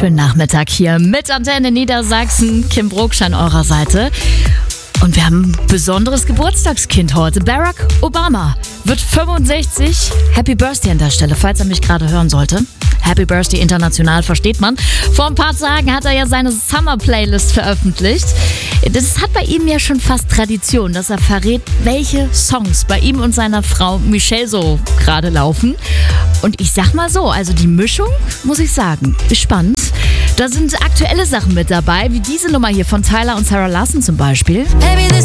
wunderschönen Nachmittag hier mit Antenne Niedersachsen. Kim Broksch an eurer Seite. Und wir haben ein besonderes Geburtstagskind heute. Barack Obama wird 65. Happy Birthday an der Stelle, falls er mich gerade hören sollte. Happy Birthday international, versteht man. Vor ein paar Tagen hat er ja seine Summer-Playlist veröffentlicht. Das hat bei ihm ja schon fast Tradition, dass er verrät, welche Songs bei ihm und seiner Frau Michelle so gerade laufen. Und ich sag mal so, also die Mischung, muss ich sagen, ist spannend. Da sind aktuelle Sachen mit dabei, wie diese Nummer hier von Tyler und Sarah Larsson zum Beispiel.